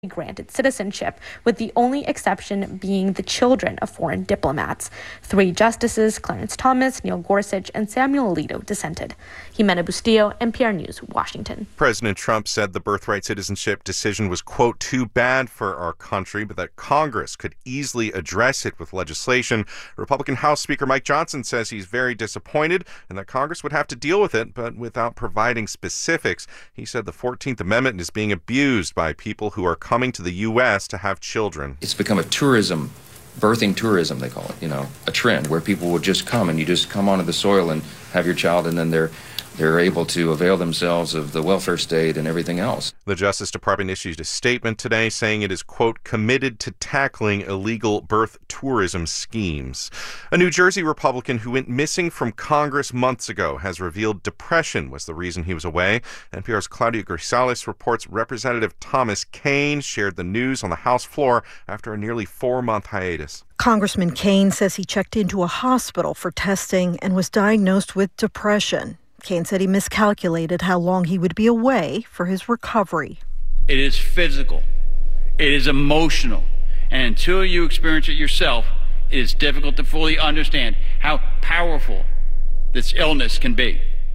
granted citizenship, with the only exception being the children of foreign diplomats. 3 justices, Clarence Thomas, Neil Gorsuch, and Samuel Alito, dissented. Jimena Bustillo, NPR News, Washington. President Trump said the birthright citizenship decision was, quote, too bad for our country, but that Congress could easily address it with legislation. Republican House Speaker Mike Johnson says he's very disappointed and that Congress would have to deal with it, but without providing specifics. He said the 14th Amendment is being abused by people who are coming to the U.S. to have children. It's become a tourism, birthing tourism, they call it, a trend where people will just come and you just come onto the soil and have your child, and then they're able to avail themselves of the welfare state and everything else. The Justice Department issued a statement today saying it is, quote, committed to tackling illegal birth tourism schemes. A New Jersey Republican who went missing from Congress months ago has revealed depression was the reason he was away. NPR's Claudia Grisales reports Representative Thomas Kean shared the news on the House floor after a nearly 4-month hiatus. Congressman Kean says he checked into a hospital for testing and was diagnosed with depression. Kean said he miscalculated how long he would be away for his recovery. It is physical. It is emotional. And until you experience it yourself, it is difficult to fully understand how powerful this illness can be.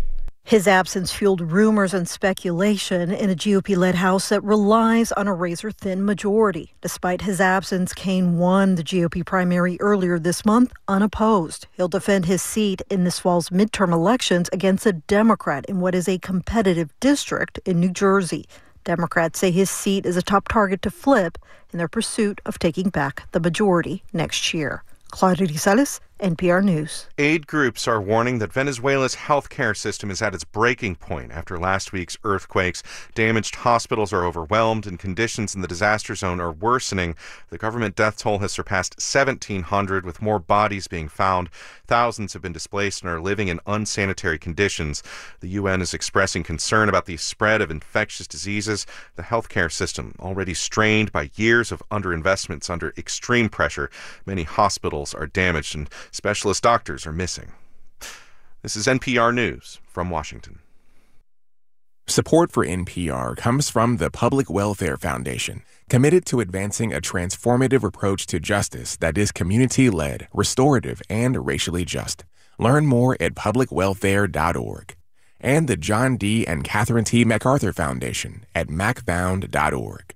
His absence fueled rumors and speculation in a GOP-led House that relies on a razor-thin majority. Despite his absence, Kean won the GOP primary earlier this month unopposed. He'll defend his seat in this fall's midterm elections against a Democrat in what is a competitive district in New Jersey. Democrats say his seat is a top target to flip in their pursuit of taking back the majority next year. Claudia Grisales, NPR News. Aid groups are warning that Venezuela's healthcare system is at its breaking point after last week's earthquakes. Damaged hospitals are overwhelmed and conditions in the disaster zone are worsening. The government death toll has surpassed 1,700, with more bodies being found. Thousands have been displaced and are living in unsanitary conditions. The UN is expressing concern about the spread of infectious diseases. The healthcare system, already strained by years of underinvestments under extreme pressure. Many hospitals are damaged and specialist doctors are missing. This is NPR News from Washington. Support for NPR comes from the Public Welfare Foundation, committed to advancing a transformative approach to justice that is community-led, restorative, and racially just. Learn more at publicwelfare.org. And the John D. and Catherine T. MacArthur Foundation at macfound.org.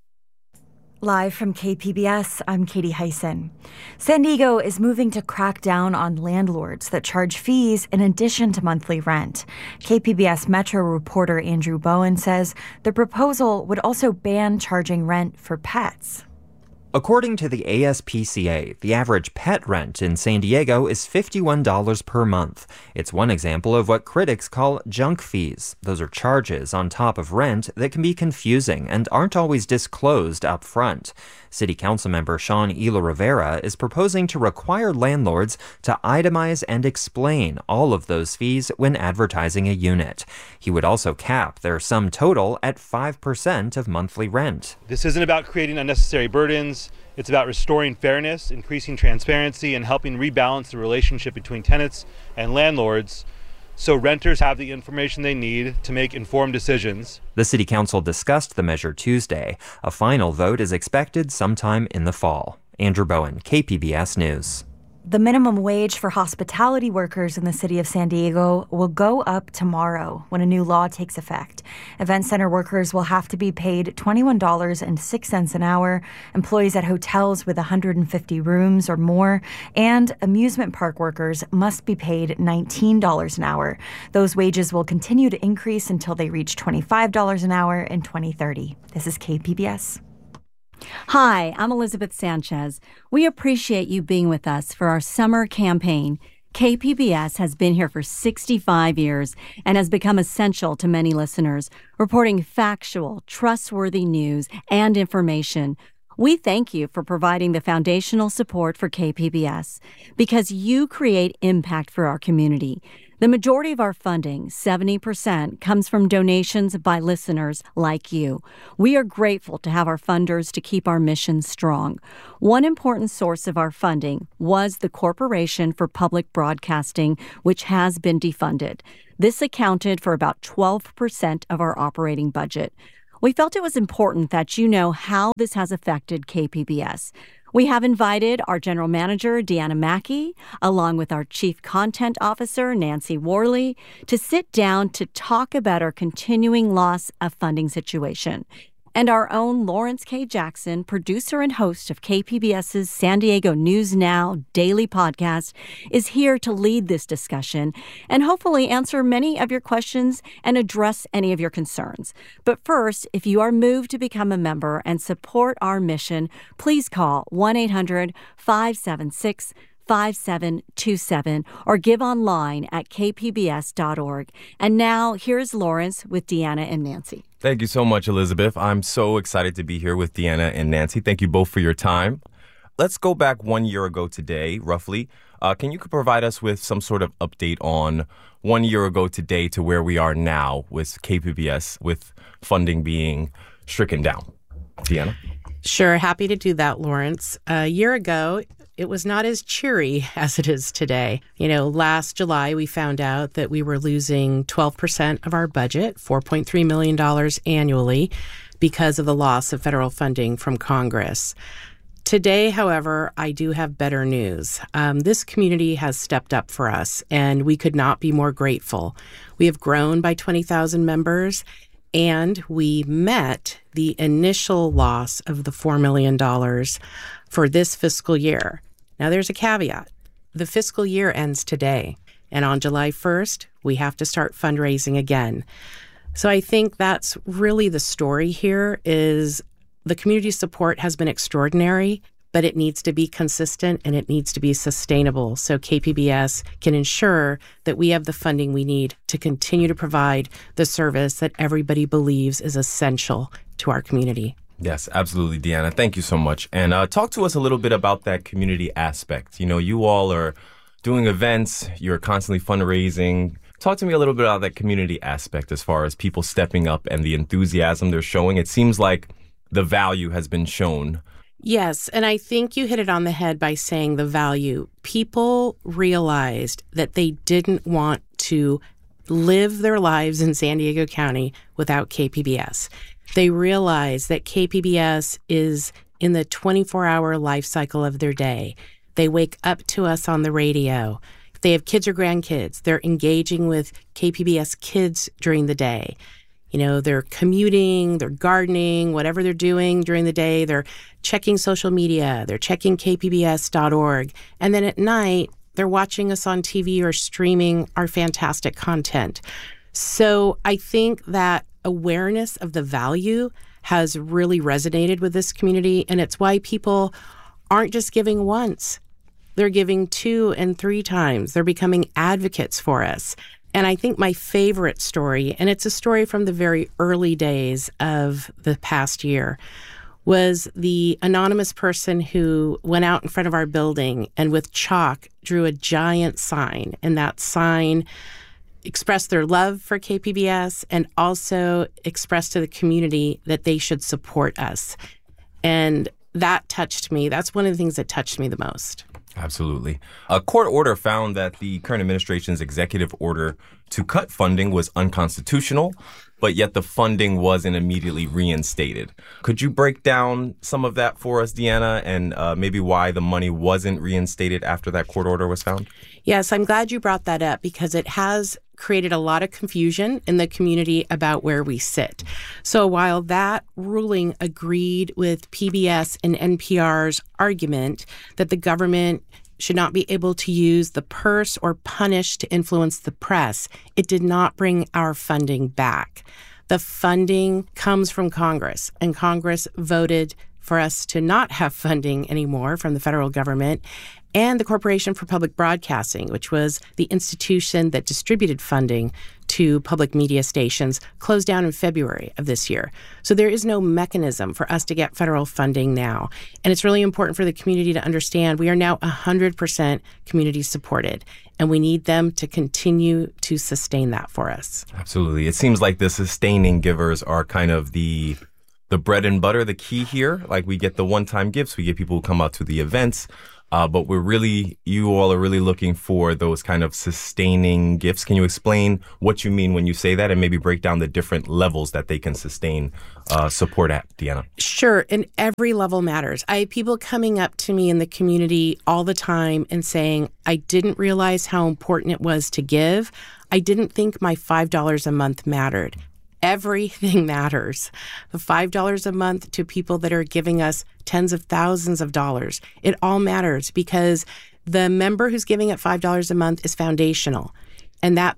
Live from KPBS, I'm Katie Hyson. San Diego is moving to crack down on landlords that charge fees in addition to monthly rent. KPBS Metro reporter Andrew Bowen says the proposal would also ban charging rent for pets. According to the ASPCA, the average pet rent in San Diego is $51 per month. It's one example of what critics call junk fees. Those are charges on top of rent that can be confusing and aren't always disclosed up front. City Council member Sean Ela Rivera is proposing to require landlords to itemize and explain all of those fees when advertising a unit. He would also cap their sum total at 5% of monthly rent. This isn't about creating unnecessary burdens. It's about restoring fairness, increasing transparency, and helping rebalance the relationship between tenants and landlords so renters have the information they need to make informed decisions. The City Council discussed the measure Tuesday. A final vote is expected sometime in the fall. Andrew Bowen, KPBS News. The minimum wage for hospitality workers in the city of San Diego will go up tomorrow when a new law takes effect. Event center workers will have to be paid $21.06 an hour, employees at hotels with 150 rooms or more, and amusement park workers must be paid $19 an hour. Those wages will continue to increase until they reach $25 an hour in 2030. This is KPBS. Hi, I'm Elizabeth Sanchez. We appreciate you being with us for our summer campaign. KPBS has been here for 65 years and has become essential to many listeners, reporting factual, trustworthy news and information. We thank you for providing the foundational support for KPBS because you create impact for our community. The majority of our funding, 70%, comes from donations by listeners like you. We are grateful to have our funders to keep our mission strong. One important source of our funding was the Corporation for Public Broadcasting, which has been defunded. This accounted for about 12% of our operating budget. we felt it was important that you know how this has affected KPBS. We have invited our general manager, Deanna Mackey, along with our chief content officer, Nancy Worley, to sit down to talk about our continuing loss of funding situation. And our own Lawrence K. Jackson, producer and host of KPBS's San Diego News Now daily podcast, is here to lead this discussion and hopefully answer many of your questions and address any of your concerns. But first, if you are moved to become a member and support our mission, please call 1-800-576-5727 or give online at kpbs.org. And now, here's Lawrence with Deanna and Nancy. Thank you so much, Elizabeth. I'm so excited to be here with Deanna and Nancy. Thank you both for your time. Let's go back 1 year ago today, roughly. Can you provide us with some sort of update on 1 year ago today to where we are now with KPBS, with funding being stricken down? Deanna? Sure. Happy to do that, Lawrence. A year ago, it was not as cheery as it is today. Last July, we found out that we were losing 12% of our budget, $4.3 million annually, because of the loss of federal funding from Congress. Today, however, I do have better news. This community has stepped up for us, and we could not be more grateful. We have grown by 20,000 members, and we met the initial loss of the $4 million for this fiscal year. Now, there's a caveat. The fiscal year ends today, and on July 1st, we have to start fundraising again. So I think that's really the story here is the community support has been extraordinary, but it needs to be consistent and it needs to be sustainable so KPBS can ensure that we have the funding we need to continue to provide the service that everybody believes is essential to our community. Yes, absolutely, Deanna. Thank you so much. And talk to us a little bit about that community aspect. You all are doing events, you're constantly fundraising. Talk to me a little bit about that community aspect as far as people stepping up and the enthusiasm they're showing. It seems like the value has been shown. Yes, and I think you hit it on the head by saying the value. People realized that they didn't want to live their lives in San Diego County without KPBS. They realize that KPBS is in the 24-hour life cycle of their day. They wake up to us on the radio. If they have kids or grandkids, they're engaging with KPBS kids during the day. They're commuting, they're gardening, whatever they're doing during the day. They're checking social media. They're checking kpbs.org. And then at night, they're watching us on TV or streaming our fantastic content. So I think that awareness of the value has really resonated with this community, and it's why people aren't just giving once. They're giving 2 and 3 times. They're becoming advocates for us. And I think my favorite story, and it's a story from the very early days of the past year, was the anonymous person who went out in front of our building and with chalk drew a giant sign, and that sign expressed their love for KPBS and also expressed to the community that they should support us. And that touched me. That's one of the things that touched me the most. Absolutely. A court order found that the current administration's executive order to cut funding was unconstitutional, but yet the funding wasn't immediately reinstated. Could you break down some of that for us, Deanna, and maybe why the money wasn't reinstated after that court order was found? Yes, I'm glad you brought that up because it has created a lot of confusion in the community about where we sit. So while that ruling agreed with PBS and NPR's argument that the government should not be able to use the purse or punish to influence the press, it did not bring our funding back. The funding comes from Congress, and Congress voted for us to not have funding anymore from the federal government. And the Corporation for Public Broadcasting, which was the institution that distributed funding to public media stations, closed down in February of this year. So there is no mechanism for us to get federal funding now. And it's really important for the community to understand we are now 100% community supported, and we need them to continue to sustain that for us. Absolutely. It seems like the sustaining givers are kind of the the bread and butter, the key here. Like, we get the one-time gifts, we get people who come out to the events. But you all are really looking for those kind of sustaining gifts. Can you explain what you mean when you say that, and maybe break down the different levels that they can sustain support at, Deanna? Sure. And every level matters. I have people coming up to me in the community all the time and saying, I didn't realize how important it was to give. I didn't think my $5 a month mattered. Everything matters. The $5 a month to people that are giving us tens of thousands of dollars. It all matters because the member who's giving at $5 a month is foundational. And that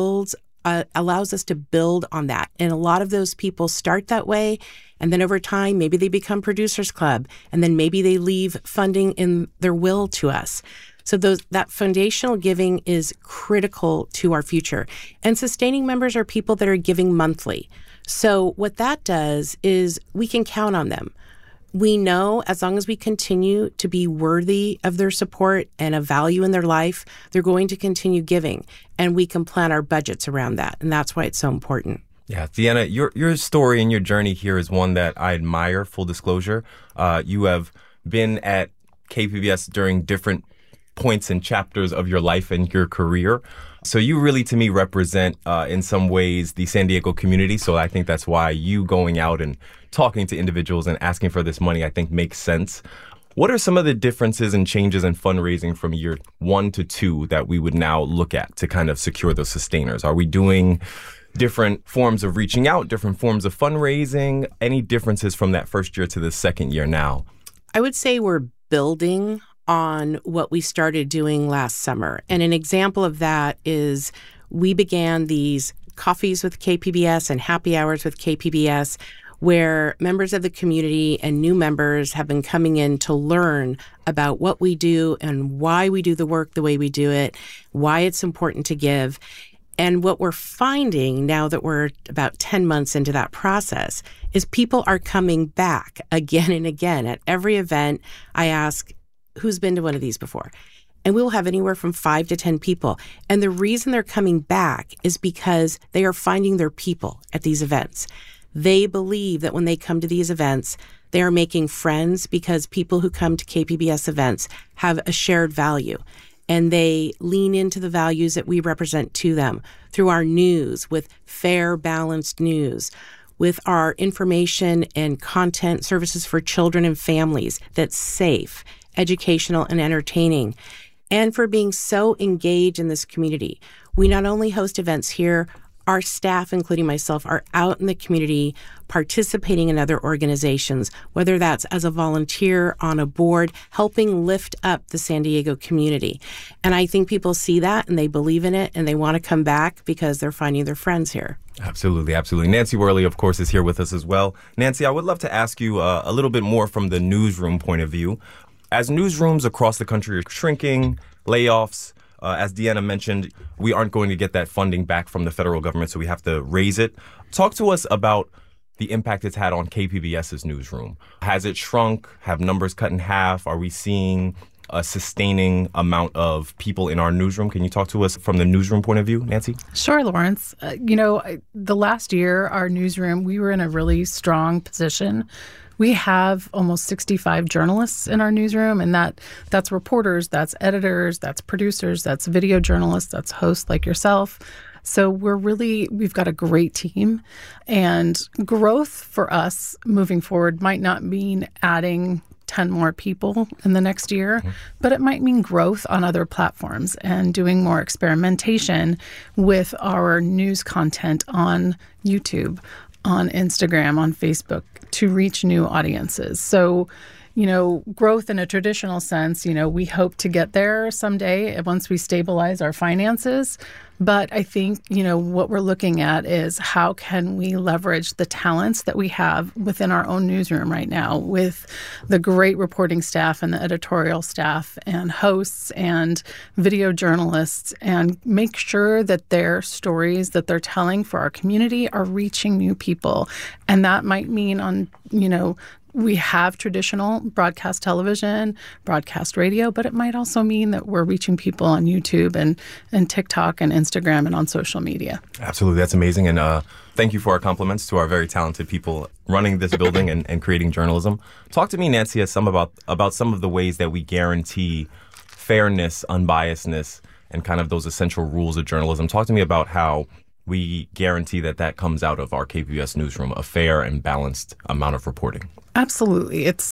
allows us to build on that. And a lot of those people start that way. And then over time, maybe they become Producers Club. And then maybe they leave funding in their will to us. So that foundational giving is critical to our future. And sustaining members are people that are giving monthly. So what that does is we can count on them. We know as long as we continue to be worthy of their support and a value in their life, they're going to continue giving. And we can plan our budgets around that. And that's why it's so important. Yeah, Deanna, your story and your journey here is one that I admire, full disclosure. You have been at KPBS during different points and chapters of your life and your career. So you really, to me, represent, in some ways, the San Diego community. So I think that's why you going out and talking to individuals and asking for this money, I think, makes sense. What are some of the differences and changes in fundraising from year 1 to 2 that we would now look at to kind of secure those sustainers? Are we doing different forms of reaching out, different forms of fundraising? Any differences from that first year to the second year now? I would say we're building on what we started doing last summer. And an example of that is we began these coffees with KPBS and happy hours with KPBS, where members of the community and new members have been coming in to learn about what we do and why we do the work the way we do it, why it's important to give. And what we're finding now that we're about 10 months into that process is people are coming back again and again. At every event, I ask, who's been to one of these before? And we'll have anywhere from 5 to 10 people. And the reason they're coming back is because they are finding their people at these events. They believe that when they come to these events, they are making friends because people who come to KPBS events have a shared value. And they lean into the values that we represent to them through our news, with fair, balanced news, with our information and content services for children and families that's safe, educational, and entertaining, and for being so engaged in this community. We not only host events here, our staff, including myself, are out in the community participating in other organizations, whether that's as a volunteer on a board, helping lift up the San Diego community. And I think people see that and they believe in it and they want to come back because they're finding their friends here. Absolutely, absolutely. Nancy Worley, of course, is here with us as well. Nancy, I would love to ask you a little bit more from the newsroom point of view. As newsrooms across the country are shrinking, layoffs, as Deanna mentioned, we aren't going to get that funding back from the federal government, so we have to raise it. Talk to us about the impact it's had on KPBS's newsroom. Has it shrunk? Have numbers cut in half? Are we seeing a sustaining amount of people in our newsroom? Can you talk to us from the newsroom point of view, Nancy? Sure, Lawrence. The last year, our newsroom, we were in a really strong position. We have almost 65 journalists in our newsroom, and that's reporters, that's editors, that's producers, that's video journalists, that's hosts like yourself. So we've got a great team, and growth for us moving forward might not mean adding 10 more people in the next year, but it might mean growth on other platforms and doing more experimentation with our news content on YouTube, on Instagram, on Facebook, to reach new audiences. So, growth in a traditional sense, we hope to get there someday once we stabilize our finances. But I think, what we're looking at is how can we leverage the talents that we have within our own newsroom right now with the great reporting staff and the editorial staff and hosts and video journalists, and make sure that their stories that they're telling for our community are reaching new people. And that might mean on, we have traditional broadcast television, broadcast radio, but it might also mean that we're reaching people on YouTube and TikTok and Instagram and on social media. Absolutely. That's amazing. And thank you for our compliments to our very talented people running this building and creating journalism. Talk to me, Nancy, about some of the ways that we guarantee fairness, unbiasedness, and kind of those essential rules of journalism. Talk to me about how we guarantee that comes out of our KPBS newsroom, a fair and balanced amount of reporting. Absolutely. It's,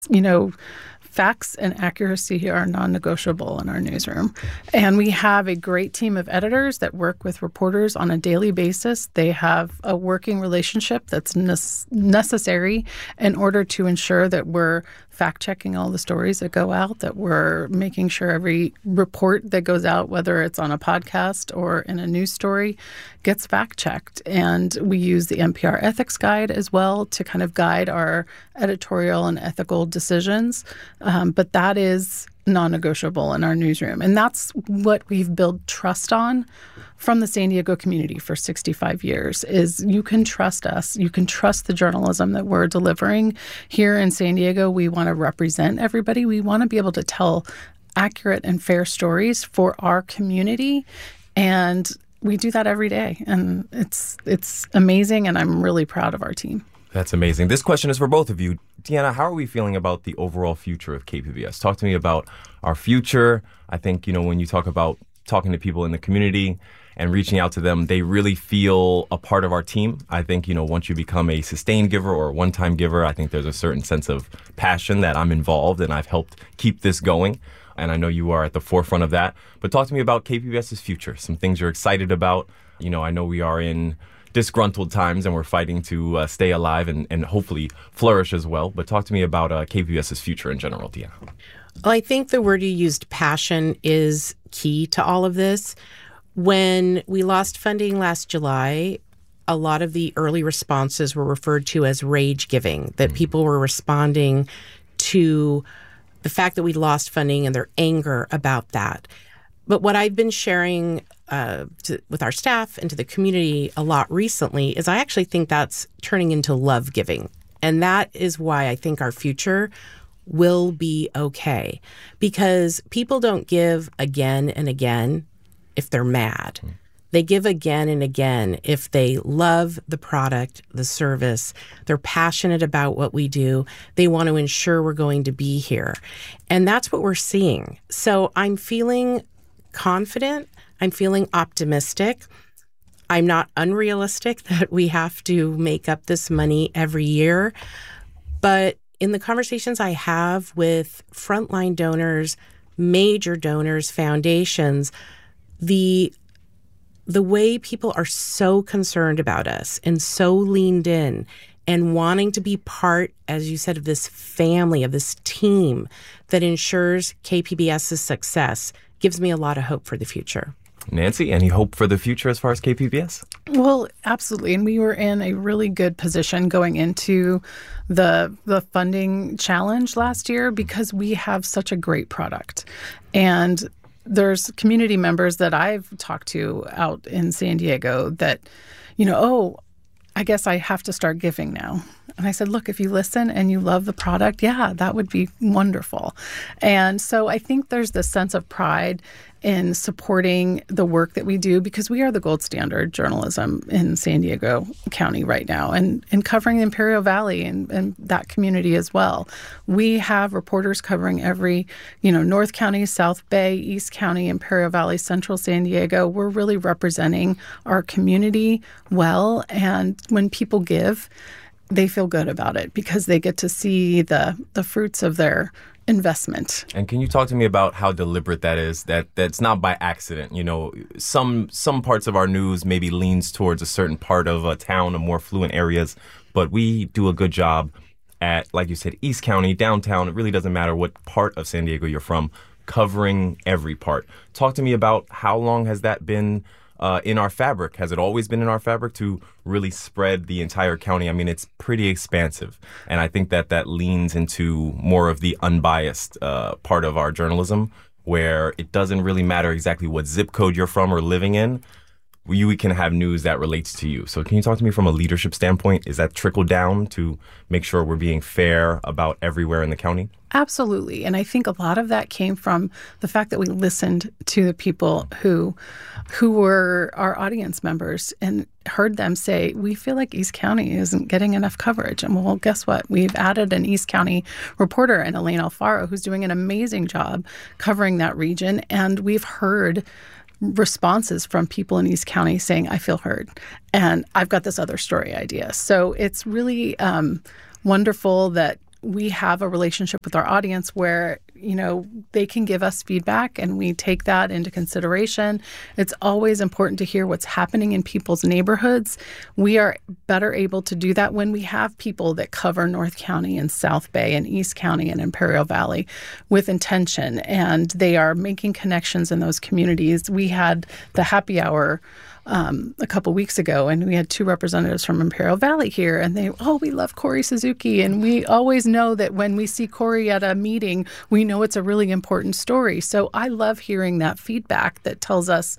facts and accuracy are non-negotiable in our newsroom. And we have a great team of editors that work with reporters on a daily basis. They have a working relationship that's necessary in order to ensure that we're fact-checking all the stories that go out, that we're making sure every report that goes out, whether it's on a podcast or in a news story, gets fact-checked. And we use the NPR Ethics Guide as well to kind of guide our editorial and ethical decisions. But that is non-negotiable in our newsroom. And that's what we've built trust on from the San Diego community for 65 years, is you can trust us. You can trust the journalism that we're delivering. Here in San Diego, we want to represent everybody. We want to be able to tell accurate and fair stories for our community. And we do that every day. And it's amazing, and I'm really proud of our team. That's amazing. This question is for both of you. Deanna, how are we feeling about the overall future of KPBS? Talk to me about our future. I think, when you talk about talking to people in the community and reaching out to them, they really feel a part of our team. I think, once you become a sustained giver or a one-time giver, I think there's a certain sense of passion that I'm involved and I've helped keep this going. And I know you are at the forefront of that. But talk to me about KPBS's future, some things you're excited about. I know we are in disgruntled times and we're fighting to stay alive and hopefully flourish as well. But talk to me about KPBS's future in general, Deanna. Well, I think the word you used, passion, is key to all of this. When we lost funding last July, a lot of the early responses were referred to as rage giving, that people were responding to the fact that we lost funding and their anger about that. But what I've been sharing with our staff and to the community a lot recently is I actually think that's turning into love giving. And that is why I think our future will be okay. Because people don't give again and again if they're mad. They give again and again if they love the product, the service, they're passionate about what we do, they want to ensure we're going to be here. And that's what we're seeing. So I'm feeling confident. I'm feeling optimistic. I'm not unrealistic that we have to make up this money every year. But in the conversations I have with frontline donors, major donors, foundations, the way people are so concerned about us and so leaned in and wanting to be part, as you said, of this family, of this team that ensures KPBS's success gives me a lot of hope for the future. Nancy, any hope for the future as far as KPBS? Well, absolutely. And we were in a really good position going into the funding challenge last year because we have such a great product. And there's community members that I've talked to out in San Diego that, I guess I have to start giving now. And I said, look, if you listen and you love the product, yeah, that would be wonderful. And so I think there's this sense of pride in supporting the work that we do because we are the gold standard journalism in San Diego County right now and covering the Imperial Valley and that community as well. We have reporters covering every, North County, South Bay, East County, Imperial Valley, Central San Diego. We're really representing our community well. And when people give, they feel good about it because they get to see the fruits of their investment. And can you talk to me about how deliberate that is, that's not by accident? Some parts of our news maybe leans towards a certain part of a town or more affluent areas, but we do a good job at, like you said, East County, downtown. It really doesn't matter what part of San Diego you're from, covering every part. Talk to me about how long has that been in our fabric? Has it always been in our fabric to really spread the entire county? I mean, it's pretty expansive. And I think that leans into more of the unbiased part of our journalism, where it doesn't really matter exactly what zip code you're from or living in. you can have news that relates to you. So can you talk to me from a leadership standpoint? Is that trickle down to make sure we're being fair about everywhere in the county? Absolutely. And I think a lot of that came from the fact that we listened to the people who were our audience members and heard them say, we feel like East County isn't getting enough coverage. And well, guess what? We've added an East County reporter in Elaine Alfaro, who's doing an amazing job covering that region. And we've heard responses from people in East County saying, I feel heard, and I've got this other story idea. So it's really wonderful that we have a relationship with our audience where, they can give us feedback and we take that into consideration. It's always important to hear what's happening in people's neighborhoods. We are better able to do that when we have people that cover North County and South Bay and East County and Imperial Valley with intention, and they are making connections in those communities. We had the happy hour a couple weeks ago, and we had 2 representatives from Imperial Valley here, and we love Corey Suzuki, and we always know that when we see Corey at a meeting, we know it's a really important story. So I love hearing that feedback that tells us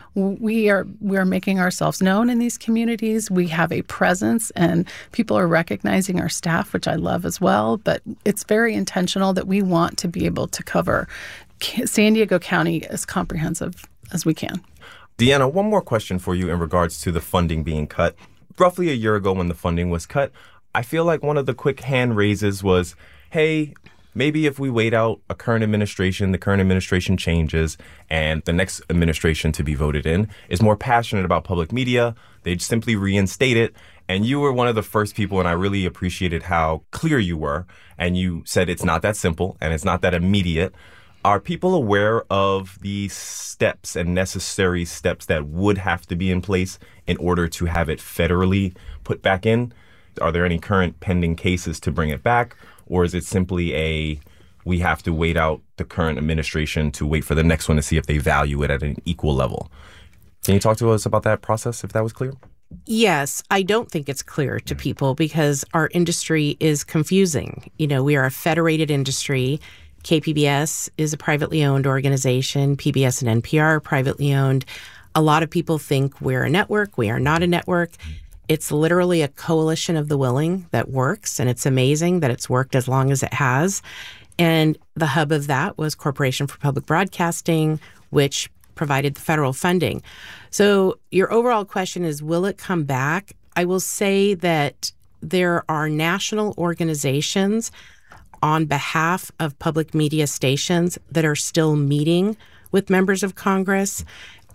we are making ourselves known in these communities. We have a presence, and people are recognizing our staff, which I love as well. But it's very intentional that we want to be able to cover San Diego County as comprehensive as we can. Deanna, one more question for you in regards to the funding being cut. Roughly a year ago when the funding was cut, I feel like one of the quick hand raises was, hey, maybe if we wait out the current administration changes and the next administration to be voted in is more passionate about public media, they'd simply reinstate it. And you were one of the first people, and I really appreciated how clear you were. And you said it's not that simple and it's not that immediate. Are people aware of the steps and necessary steps that would have to be in place in order to have it federally put back in? Are there any current pending cases to bring it back? Or is it simply we have to wait out the current administration to wait for the next one to see if they value it at an equal level? Can you talk to us about that process, if that was clear? Yes, I don't think it's clear to people because our industry is confusing. We are a federated industry. KPBS is a privately owned organization. PBS and NPR are privately owned. A lot of people think we're a network. We are not a network. It's literally a coalition of the willing that works, and it's amazing that it's worked as long as it has. And the hub of that was Corporation for Public Broadcasting, which provided the federal funding. So your overall question is, will it come back? I will say that there are national organizations on behalf of public media stations that are still meeting with members of Congress,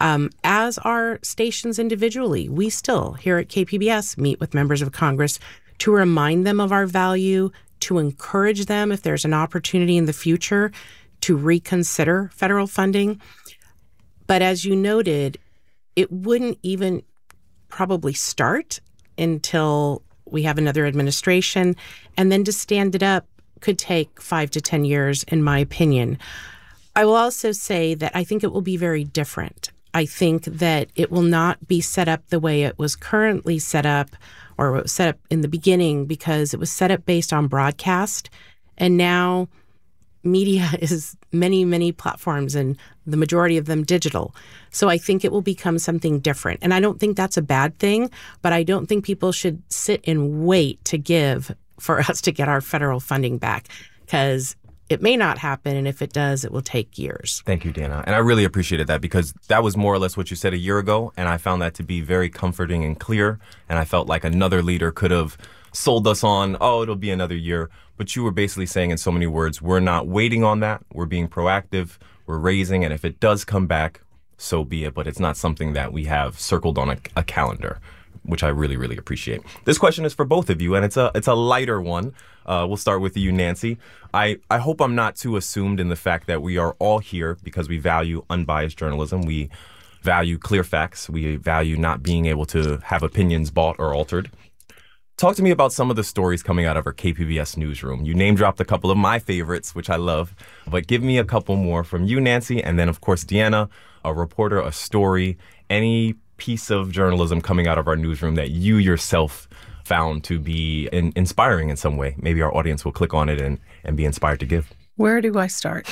as are stations individually. We still, here at KPBS, meet with members of Congress to remind them of our value, to encourage them, if there's an opportunity in the future, to reconsider federal funding. But as you noted, it wouldn't even probably start until we have another administration. And then to stand it up could take 5 to 10 years, in my opinion. I will also say that I think it will be very different. I think that it will not be set up the way it was currently set up, or it was set up in the beginning, because it was set up based on broadcast. And now media is many, many platforms, and the majority of them digital. So I think it will become something different. And I don't think that's a bad thing, but I don't think people should sit and wait to give for us to get our federal funding back, because it may not happen, and if it does, it will take years. Thank you, Dana. And I really appreciated that, because that was more or less what you said a year ago, and I found that to be very comforting and clear, and I felt like another leader could have sold us on, it'll be another year. But you were basically saying in so many words, we're not waiting on that. We're being proactive. We're raising, and if it does come back, so be it. But it's not something that we have circled on a calendar, which I really, really appreciate. This question is for both of you, and it's a lighter one. We'll start with you, Nancy. I hope I'm not too assumed in the fact that we are all here because we value unbiased journalism. We value clear facts. We value not being able to have opinions bought or altered. Talk to me about some of the stories coming out of our KPBS newsroom. You name-dropped a couple of my favorites, which I love, but give me a couple more from you, Nancy, and then, of course, Deanna, a reporter, a story, any piece of journalism coming out of our newsroom that you yourself found to be inspiring in some way. Maybe our audience will click on it and be inspired to give. Where do I start?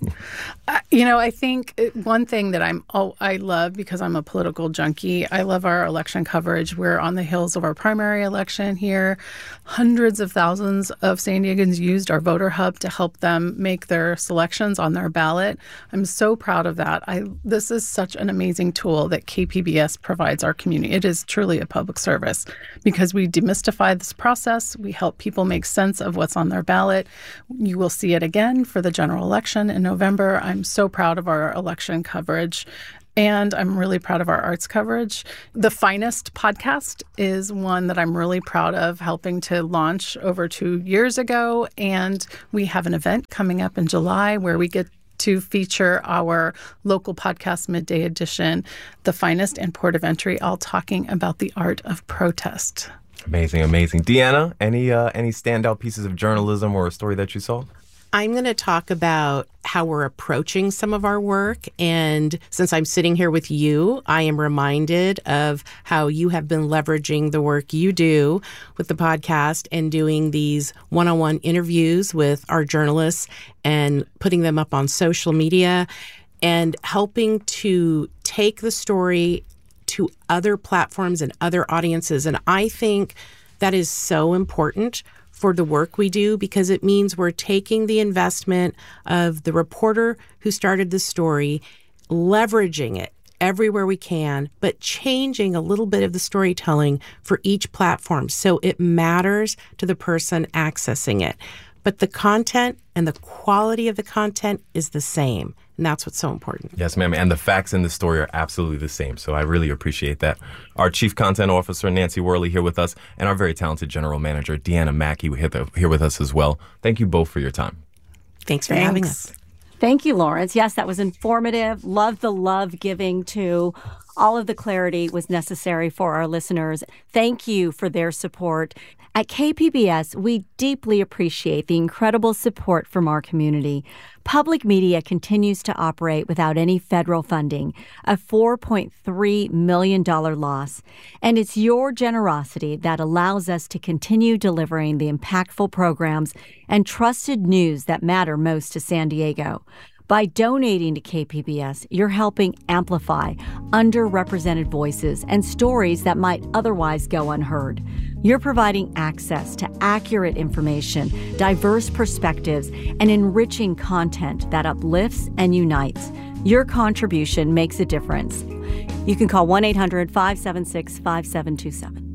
I think one thing that I love, because I'm a political junkie, I love our election coverage. We're on the heels of our primary election here. Hundreds of thousands of San Diegans used our voter hub to help them make their selections on their ballot. I'm so proud of that. This is such an amazing tool that KPBS provides our community. It is truly a public service because we demystify this process. We help people make sense of what's on their ballot. You will see it again for the general election in November. I'm so proud of our election coverage, and I'm really proud of our arts coverage. The Finest podcast is one that I'm really proud of helping to launch over 2 years ago, and we have an event coming up in July where we get to feature our local podcast midday edition, The Finest and Port of Entry, all talking about the art of protest. Amazing. Deanna, any standout pieces of journalism or a story that you saw? I'm going to talk about how we're approaching some of our work. And since I'm sitting here with you, I am reminded of how you have been leveraging the work you do with the podcast and doing these one-on-one interviews with our journalists and putting them up on social media and helping to take the story to other platforms and other audiences. And I think that is so important for the work we do, because it means we're taking the investment of the reporter who started the story, leveraging it everywhere we can, but changing a little bit of the storytelling for each platform so it matters to the person accessing it. But the content and the quality of the content is the same. And that's what's so important. Yes, ma'am. And the facts in the story are absolutely the same. So I really appreciate that. Our Chief Content Officer, Nancy Worley, here with us, and our very talented General Manager, Deanna Mackey, here with us as well. Thank you both for your time. Thanks for having us. Thank you, Lawrence. Yes, that was informative. Love the love giving too. All of the clarity was necessary for our listeners. Thank you for their support. At KPBS, we deeply appreciate the incredible support from our community. Public media continues to operate without any federal funding, a $4.3 million loss. And it's your generosity that allows us to continue delivering the impactful programs and trusted news that matter most to San Diego. By donating to KPBS, you're helping amplify underrepresented voices and stories that might otherwise go unheard. You're providing access to accurate information, diverse perspectives, and enriching content that uplifts and unites. Your contribution makes a difference. You can call 1-800-576-5727.